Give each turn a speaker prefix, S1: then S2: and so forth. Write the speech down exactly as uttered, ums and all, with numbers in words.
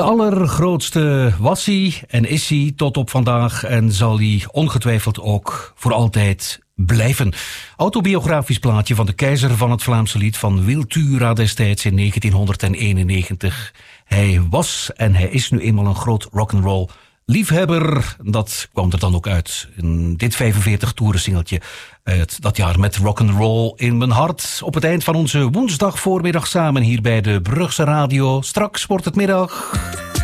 S1: De allergrootste was hij en is hij tot op vandaag en zal hij ongetwijfeld ook voor altijd blijven. Autobiografisch plaatje van de keizer van het Vlaamse lied van Wiltura destijds in negentienhonderdeenennegentig. Hij was en hij is nu eenmaal een groot rock'n'roll liefhebber. Dat kwam er dan ook uit in dit vijfenveertig toeren singeltje uit dat jaar met rock'n'roll in mijn hart. Op het eind van onze woensdag voormiddag samen hier bij de Brugse Radio. Straks wordt het middag.